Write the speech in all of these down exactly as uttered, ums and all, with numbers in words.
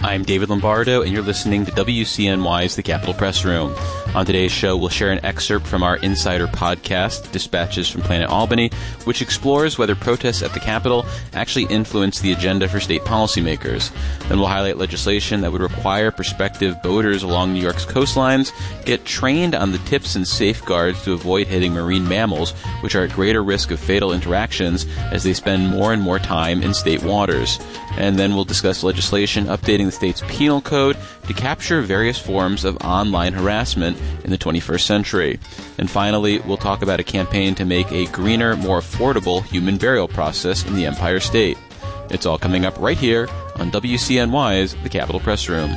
I'm David Lombardo, and you're listening to W C N Y's The Capitol Press Room. On today's show, we'll share an excerpt from our Insider podcast, Dispatches from Planet Albany, which explores whether protests at the Capitol actually influence the agenda for state policymakers. Then we'll highlight legislation that would require prospective boaters along New York's coastlines get trained on the tips and safeguards to avoid hitting marine mammals, which are at greater risk of fatal interactions as they spend more and more time in state waters. And then we'll discuss legislation updating the state's penal code to capture various forms of online harassment in the twenty-first century. And finally, we'll talk about a campaign to make a greener, more affordable human burial process in the Empire State. It's all coming up right here on W C N Y's The Capitol Press Room.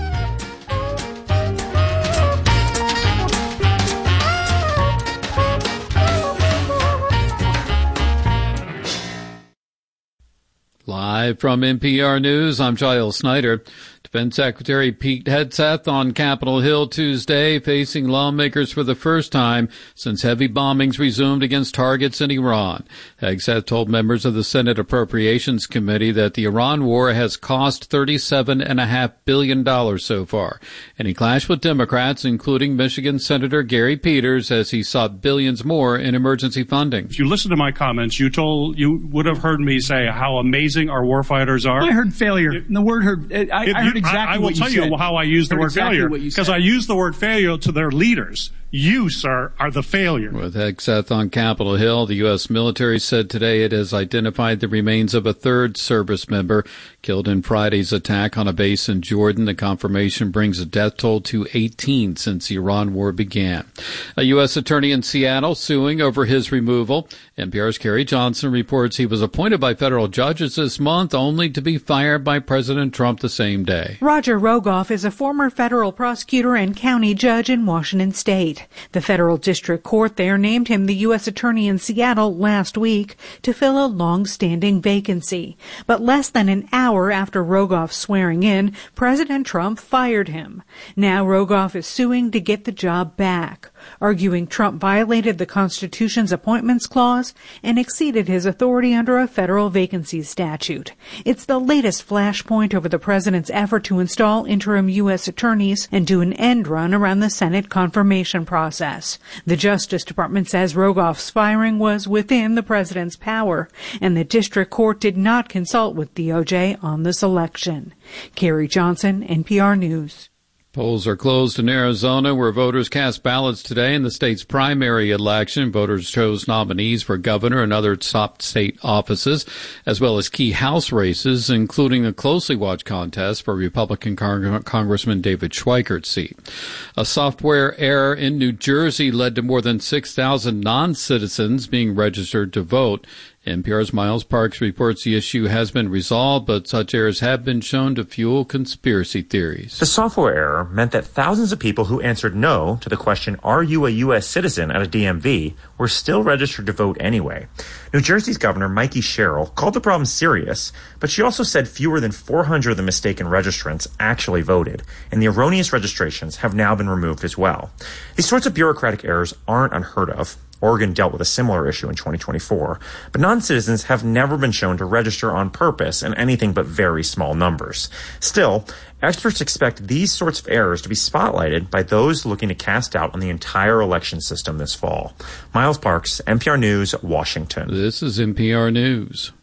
Live from N P R News, I'm Giles Snyder. Defense Secretary Pete Hegseth on Capitol Hill Tuesday, facing lawmakers for the first time since heavy bombings resumed against targets in Iran. Hegseth told members of the Senate Appropriations Committee that the Iran war has cost thirty-seven point five billion dollars so far, and he clashed with Democrats, including Michigan Senator Gary Peters, as he sought billions more in emergency funding. If you listen to my comments, you told you would have heard me say how amazing our warfighters are. I heard failure. It, the word heard. It, I, it, I heard exactly I, I will what you tell said. you how I use the word exactly failure, because I use the word failure to their leaders. You, sir, are the failure. With Hegseth on Capitol Hill, the U S military said today it has identified the remains of a third service member killed in Friday's attack on a base in Jordan. The confirmation brings the death toll to eighteen since the Iran war began. A U S attorney in Seattle suing over his removal. N P R's Kerry Johnson reports he was appointed by federal judges this month only to be fired by President Trump the same day. Roger Rogoff is a former federal prosecutor and county judge in Washington State. The federal district court there named him the U S attorney in Seattle last week to fill a long-standing vacancy. But less than an hour after Rogoff's swearing in, President Trump fired him. Now Rogoff is suing to get the job back, arguing Trump violated the Constitution's appointments clause and exceeded his authority under a federal vacancies statute. It's the latest flashpoint over the president's effort to install interim U S attorneys and do an end run around the Senate confirmation process. The Justice Department says Rogoff's firing was within the president's power, and the district court did not consult with D O J on the selection. Kerry Johnson, N P R News. Polls are closed in Arizona, where voters cast ballots today in the state's primary election. Voters chose nominees for governor and other top state offices, as well as key House races, including a closely watched contest for Republican Cong- Congressman David Schweikert's seat. A software error in New Jersey led to more than six thousand non-citizens being registered to vote. N P R's Miles Parks reports the issue has been resolved, but such errors have been shown to fuel conspiracy theories. The software error meant that thousands of people who answered no to the question, are you a U S citizen at a D M V, were still registered to vote anyway. New Jersey's Governor Mikey Sherrill called the problem serious, but she also said fewer than four hundred of the mistaken registrants actually voted, and the erroneous registrations have now been removed as well. These sorts of bureaucratic errors aren't unheard of. Oregon dealt with a similar issue in twenty twenty-four, but non-citizens have never been shown to register on purpose in anything but very small numbers. Still, experts expect these sorts of errors to be spotlighted by those looking to cast doubt on the entire election system this fall. Miles Parks, N P R News, Washington. This is N P R News.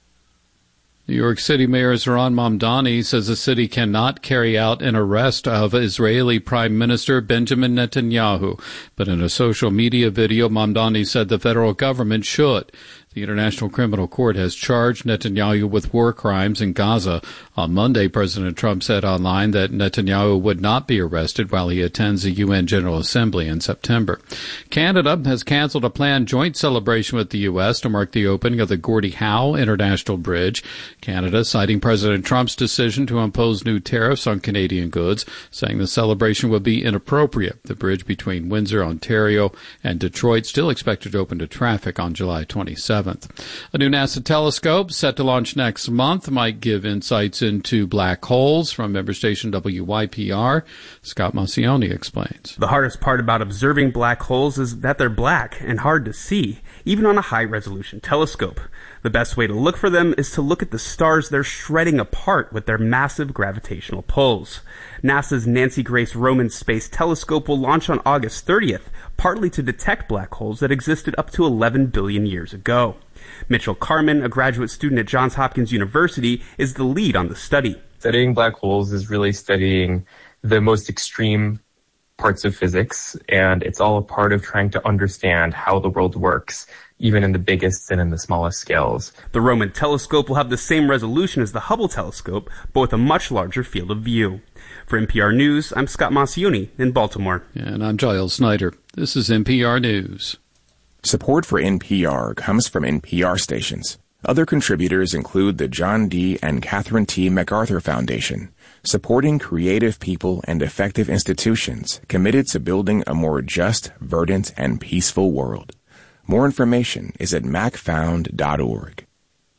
New York City Mayor Zohran Mamdani says the city cannot carry out an arrest of Israeli Prime Minister Benjamin Netanyahu. But in a social media video, Mamdani said the federal government should. The International Criminal Court has charged Netanyahu with war crimes in Gaza. On Monday, President Trump said online that Netanyahu would not be arrested while he attends the U N General Assembly in September. Canada has canceled a planned joint celebration with the U S to mark the opening of the Gordie Howe International Bridge. Canada citing President Trump's decision to impose new tariffs on Canadian goods, saying the celebration would be inappropriate. The bridge between Windsor, Ontario, and Detroit still expected to open to traffic on July twenty-seventh. A new NASA telescope set to launch next month might give insights into black holes. From member station W Y P R, Scott Massioni explains. The hardest part about observing black holes is that they're black and hard to see, even on a high-resolution telescope. The best way to look for them is to look at the stars they're shredding apart with their massive gravitational pulls. NASA's Nancy Grace Roman Space Telescope will launch on August thirtieth, partly to detect black holes that existed up to eleven billion years ago. Mitchell Carman, a graduate student at Johns Hopkins University, is the lead on the study. Studying black holes is really studying the most extreme parts of physics, and it's all a part of trying to understand how the world works, even in the biggest and in the smallest scales. The Roman telescope will have the same resolution as the Hubble telescope, but with a much larger field of view. For N P R News, I'm Scott Maucione in Baltimore. And I'm Giles Snyder. This is N P R News. Support for N P R comes from N P R stations. Other contributors include the John D. and Catherine T. MacArthur Foundation, supporting creative people and effective institutions committed to building a more just, verdant, and peaceful world. More information is at mac found dot org.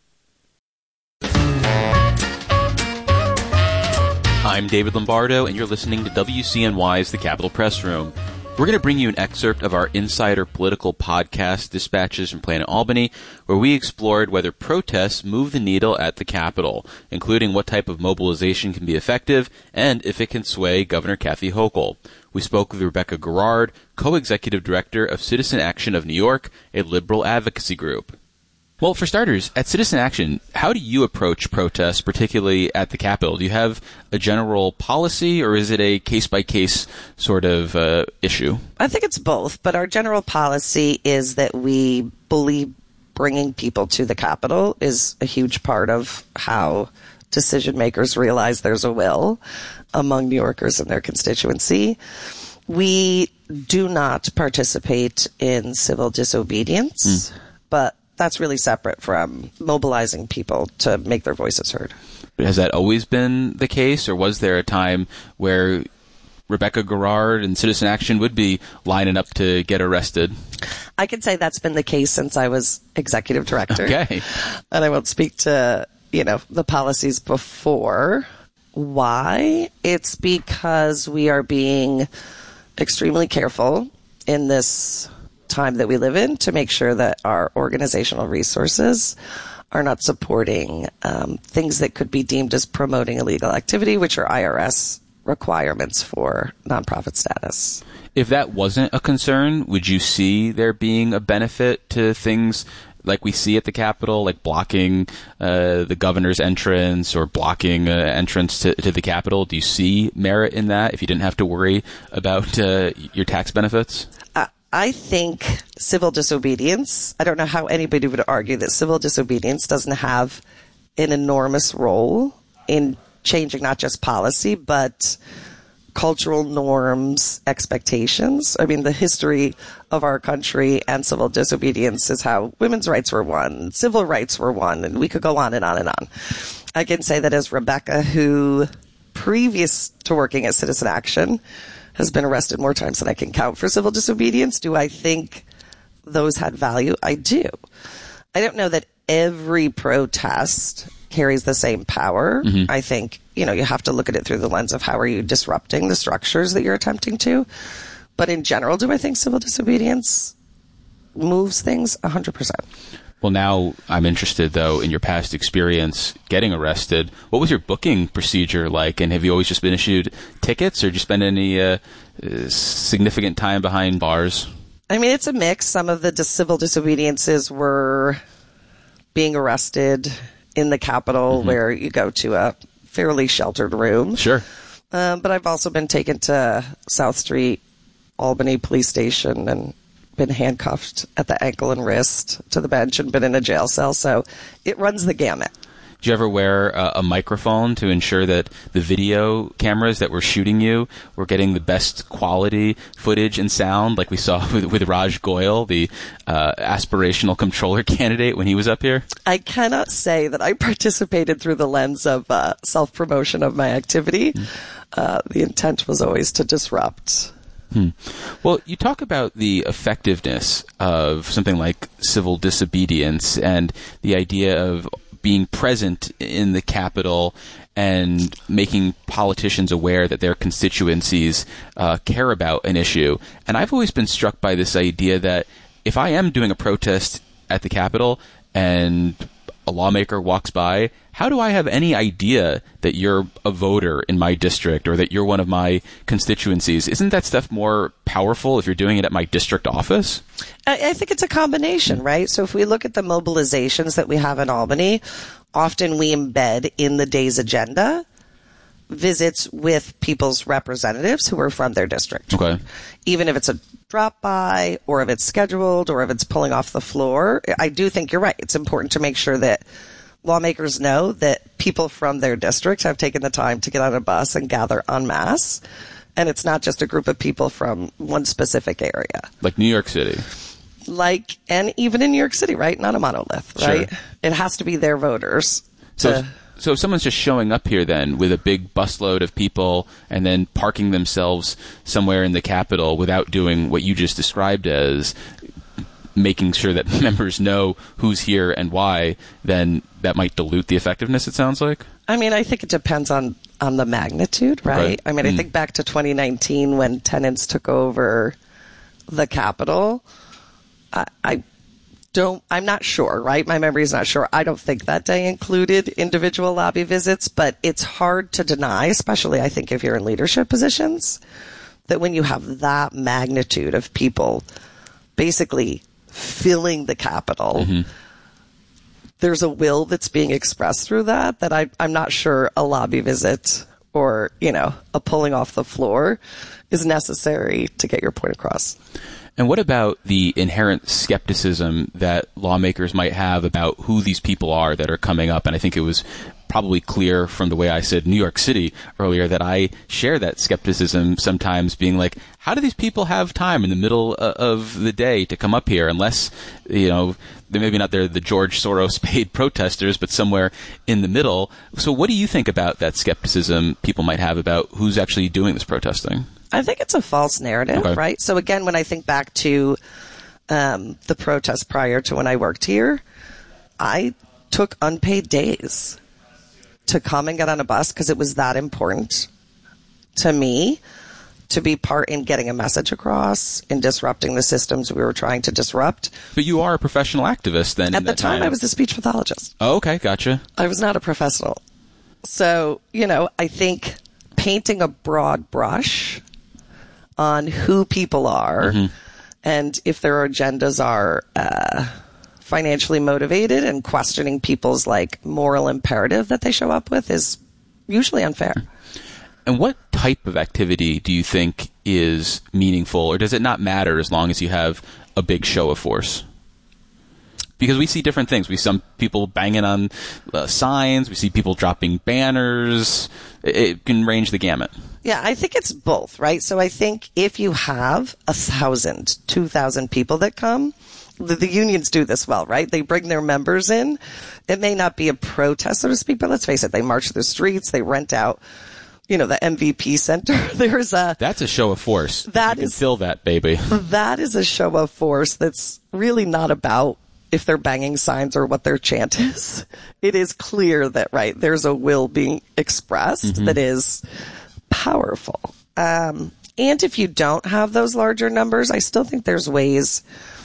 I'm David Lombardo, and you're listening to W C N Y's The Capitol Press Room. We're going to bring you an excerpt of our Insider Political podcast, Dispatches from Planet Albany, where we explored whether protests move the needle at the Capitol, including what type of mobilization can be effective and if it can sway Governor Kathy Hochul. We spoke with Rebecca Garrard, co-executive director of Citizen Action of New York, a liberal advocacy group. Well, for starters, at Citizen Action, how do you approach protests, particularly at the Capitol? Do you have a general policy, or is it a case-by-case sort of uh, issue? I think it's both, but our general policy is that we believe bringing people to the Capitol is a huge part of how decision makers realize there's a will among New Yorkers and their constituency. We do not participate in civil disobedience, mm. but that's really separate from mobilizing people to make their voices heard. Has that always been the case, or was there a time where Rebecca Garrard and Citizen Action would be lining up to get arrested? I can say that's been the case since I was executive director. Okay. And I won't speak to, you know, the policies before. Why? It's because we are being extremely careful in this time that we live in to make sure that our organizational resources are not supporting um, things that could be deemed as promoting illegal activity, which are I R S requirements for nonprofit status. If that wasn't a concern, would you see there being a benefit to things like we see at the Capitol, like blocking uh, the governor's entrance or blocking uh, entrance to, to the Capitol? Do you see merit in that if you didn't have to worry about uh, your tax benefits? Uh, I think civil disobedience, I don't know how anybody would argue that civil disobedience doesn't have an enormous role in changing not just policy, but cultural norms, expectations. I mean, the history of our country and civil disobedience is how women's rights were won, civil rights were won, and we could go on and on and on. I can say that as Rebecca, who previous to working at Citizen Action has been arrested more times than I can count for civil disobedience. Do I think those had value? I do. I don't know that every protest carries the same power. Mm-hmm. I think, you know, you have to look at it through the lens of how are you disrupting the structures that you're attempting to. But in general, do I think civil disobedience moves things? one hundred percent. Well, now I'm interested, though, in your past experience getting arrested. What was your booking procedure like? And have you always just been issued tickets, or did you spend any uh, significant time behind bars? I mean, it's a mix. Some of the dis- civil disobediences were being arrested in the Capitol, mm-hmm. where you go to a fairly sheltered room. Sure. Um, but I've also been taken to South Street, Albany Police Station, and been handcuffed at the ankle and wrist to the bench and been in a jail cell. So it runs the gamut. Did you ever wear a, a microphone to ensure that the video cameras that were shooting you were getting the best quality footage and sound, like we saw with, with Raj Goyal, the uh, aspirational controller candidate when he was up here? I cannot say that I participated through the lens of uh, self-promotion of my activity. Mm. Uh, the intent was always to disrupt. Hmm. Well, you talk about the effectiveness of something like civil disobedience and the idea of being present in the Capitol and making politicians aware that their constituencies uh, care about an issue. And I've always been struck by this idea that if I am doing a protest at the Capitol and a lawmaker walks by, how do I have any idea that you're a voter in my district or that you're one of my constituencies? Isn't that stuff more powerful if you're doing it at my district office? I, I think it's a combination, right? So if we look at the mobilizations that we have in Albany, often we embed in the day's agenda visits with people's representatives who are from their district. Okay. Even if it's a drop by or if it's scheduled or if it's pulling off the floor, I do think you're right. It's important to make sure that lawmakers know that people from their district have taken the time to get on a bus and gather en masse. And it's not just a group of people from one specific area. Like New York City. Like, and even in New York City, right? Not a monolith, right? Sure. It has to be their voters. So, to, so if someone's just showing up here then with a big busload of people and then parking themselves somewhere in the Capitol without doing what you just described as making sure that members know who's here and why, then that might dilute the effectiveness, it sounds like? I mean, I think it depends on, on the magnitude, right? Okay. I mean, mm. I think back to twenty nineteen when tenants took over the Capitol. I, I don't, I'm not sure, right? My memory is not sure. I don't think that day included individual lobby visits, but it's hard to deny, especially I think if you're in leadership positions, that when you have that magnitude of people basically filling the Capitol, mm-hmm. there's a will that's being expressed through that, that I, I'm not sure a lobby visit or, you know, a pulling off the floor is necessary to get your point across. And what about the inherent skepticism that lawmakers might have about who these people are that are coming up? And I think it was probably clear from the way I said New York City earlier that I share that skepticism sometimes, being like, how do these people have time in the middle of the day to come up here unless, you know, they're maybe not they're the George Soros paid protesters, but somewhere in the middle. So what do you think about that skepticism people might have about who's actually doing this protesting? I think it's a false narrative, okay. right? So again, when I think back to um, the protests prior to when I worked here, I took unpaid days to come and get on a bus because it was that important to me to be part in getting a message across, in disrupting the systems we were trying to disrupt. But you are a professional activist then. At the time, time, I was a speech pathologist. Oh, okay, gotcha. I was not a professional. So, you know, I think painting a broad brush on who people are mm-hmm. and if their agendas are uh, financially motivated and questioning people's like moral imperative that they show up with is usually unfair. And what type of activity do you think is meaningful, or does it not matter as long as you have a big show of force? Because we see different things. We see some people banging on uh, signs. We see people dropping banners. It, it can range the gamut. Yeah, I think it's both, right? So I think if you have a thousand, two thousand people that come, the, the unions do this well, right? They bring their members in. It may not be a protest, so to speak, but let's face it, they march the streets, they rent out, you know, the M V P Center. There's a... That's a show of force. That you is... can feel that, baby. That is a show of force that's really not about if they're banging signs or what their chant is. It is clear that, right, there's a will being expressed mm-hmm. that is powerful. Um, and if you don't have those larger numbers, I still think there's ways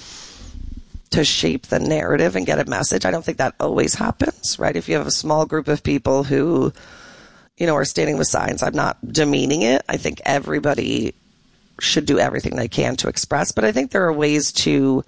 to shape the narrative and get a message. I don't think that always happens, right? If you have a small group of people who, you know, are standing with signs, I'm not demeaning it. I think everybody should do everything they can to express, but I think there are ways to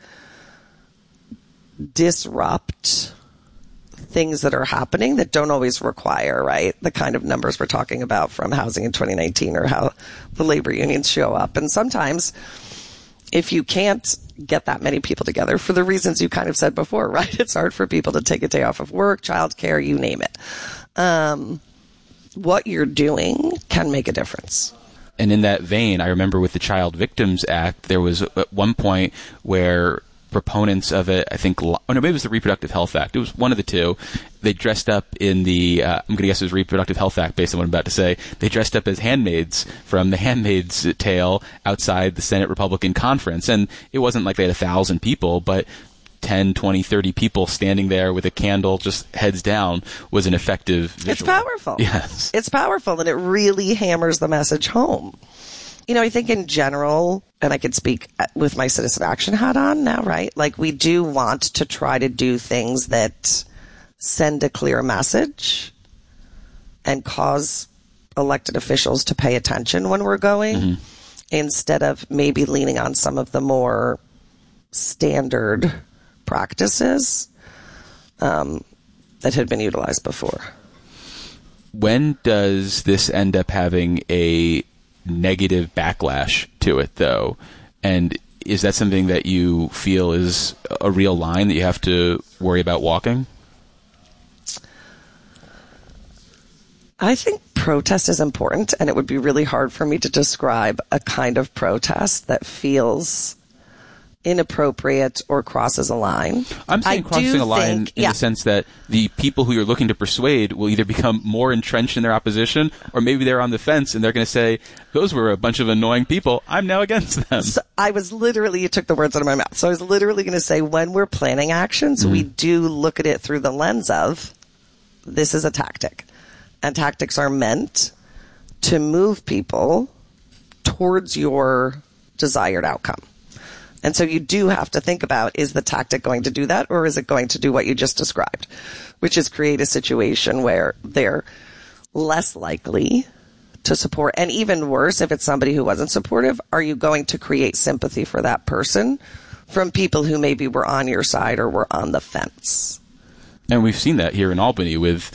disrupt things that are happening that don't always require, right, the kind of numbers we're talking about from housing in twenty nineteen or how the labor unions show up. And sometimes if you can't get that many people together for the reasons you kind of said before, right, it's hard for people to take a day off of work, childcare, you name it. Um, what you're doing can make a difference. And in that vein, I remember with the Child Victims Act, there was at one point where proponents of it, I think, oh no, maybe it was the Reproductive Health Act. It was one of the two. They dressed up in the, uh, I'm going to guess it was Reproductive Health Act based on what I'm about to say. They dressed up as handmaids from The Handmaid's Tale outside the Senate Republican Conference. And it wasn't like they had a thousand people, but ten, twenty, thirty people standing there with a candle just heads down was an effective visual. It's powerful. Yes. It's powerful, and it really hammers the message home. You know, I think in general, and I could speak with my citizen action hat on now, right? Like, we do want to try to do things that send a clear message and cause elected officials to pay attention when we're going, mm-hmm. instead of maybe leaning on some of the more standard practices um, that had been utilized before. When does this end up having a negative backlash to it, though? And is that something that you feel is a real line that you have to worry about walking? I think protest is important, and it would be really hard for me to describe a kind of protest that feels inappropriate or crosses a line. I'm saying I crossing a line think, in yeah. the sense that the people who you're looking to persuade will either become more entrenched in their opposition, or maybe they're on the fence and they're going to say, those were a bunch of annoying people, I'm now against them. So I was literally, you took the words out of my mouth. So I was literally going to say, when we're planning actions, mm-hmm. we do look at it through the lens of, this is a tactic. And tactics are meant to move people towards your desired outcome. And so you do have to think about, is the tactic going to do that, or is it going to do what you just described, which is create a situation where they're less likely to support. And even worse, if it's somebody who wasn't supportive, are you going to create sympathy for that person from people who maybe were on your side or were on the fence? And we've seen that here in Albany with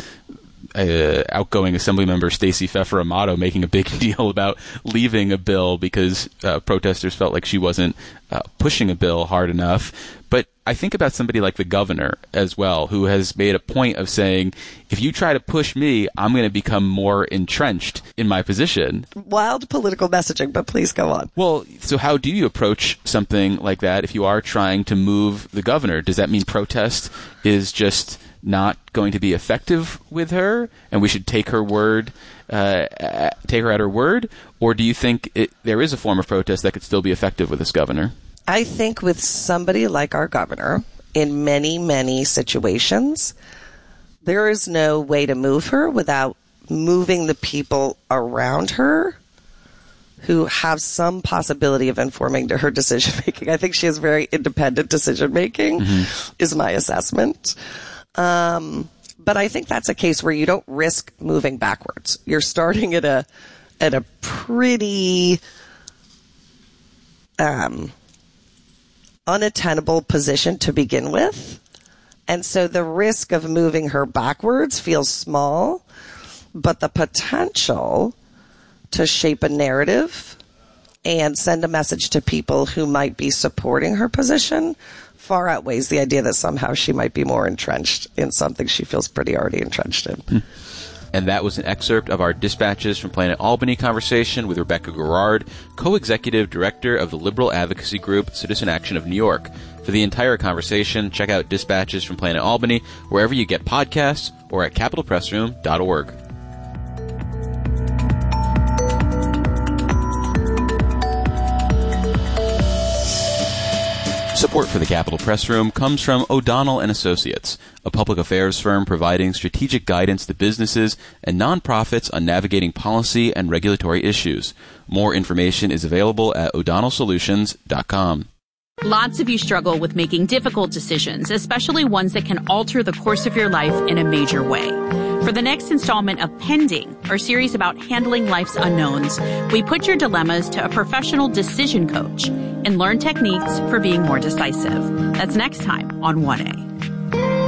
Uh, outgoing Assemblymember Stacey Pfeffer Amato making a big deal about leaving a bill because uh, protesters felt like she wasn't uh, pushing a bill hard enough. But I think about somebody like the governor as well, who has made a point of saying, if you try to push me, I'm going to become more entrenched in my position. Wild political messaging, but please go on. Well, so how do you approach something like that if you are trying to move the governor? Does that mean protest is just not going to be effective with her, and we should take her word, uh, take her at her word? Or do you think it, there is a form of protest that could still be effective with this governor? I think with somebody like our governor, in many, many situations, there is no way to move her without moving the people around her who have some possibility of informing to her decision making. I think she has very independent decision making, mm-hmm. is my assessment. Um, but I think that's a case where you don't risk moving backwards. You're starting at a at a pretty um, unattainable position to begin with. And so the risk of moving her backwards feels small, but the potential to shape a narrative and send a message to people who might be supporting her position far outweighs the idea that somehow she might be more entrenched in something she feels pretty already entrenched in. And that was an excerpt of our Dispatches from Planet Albany conversation with Rebecca Garrard, co-executive director of the liberal advocacy group Citizen Action of New York. For the entire conversation, check out Dispatches from Planet Albany wherever you get podcasts or at capital press room dot org. Support for the Capitol Press Room comes from O'Donnell and Associates, a public affairs firm providing strategic guidance to businesses and nonprofits on navigating policy and regulatory issues. More information is available at o'donnell solutions dot com. Lots of you struggle with making difficult decisions, especially ones that can alter the course of your life in a major way. For the next installment of Pending, our series about handling life's unknowns, we put your dilemmas to a professional decision coach and learn techniques for being more decisive. That's next time on one A.